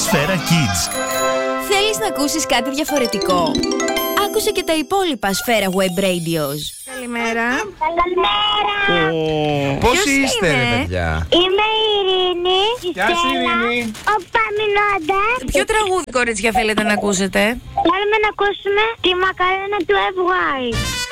Σφαίρα Kids. Θέλεις να ακούσεις κάτι διαφορετικό? Άκουσε και τα υπόλοιπα Σφαίρα Web Radios. Καλημέρα. Καλημέρα. Πώς είστε, ρε παιδιά? Είμαι η Ειρήνη. Γεια σου, Ειρήνη. Ο Παμινώντας. Ποιο τραγούδι, κορίτσια, θέλετε να ακούσετε? Θέλουμε να ακούσουμε τη μακαρένα του FY.